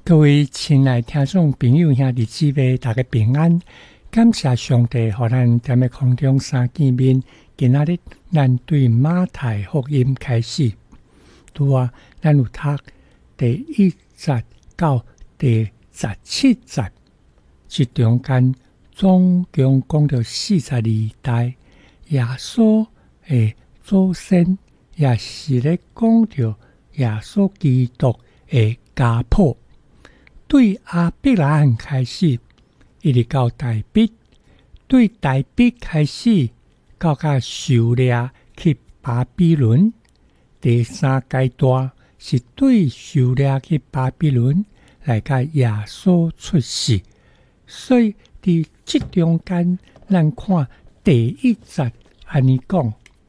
各位亲爱听众朋友兄弟姊妹，大家平安！感谢上帝，互咱踮咧空中相见面。今仔日咱对马太福音开始，咱有读第1节到第17节，这中间总共讲到42代耶稣的祖先，也是咧讲到耶稣基督的家谱。对亚伯拉罕开始，一直到大卫；对大卫开始，到受掠去巴比伦。第3阶段是对受掠去巴比伦来甲耶稣出世。所以伫这中间，咱看第1节安尼讲：